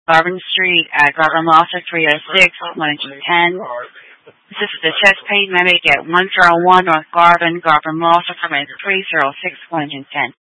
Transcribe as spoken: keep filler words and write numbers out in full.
Garvin Street at Garvin Malta three oh six, one ten. This is the Chesapeake Medic at one oh one North Garvin, Garvin Malta, three oh six, one ten.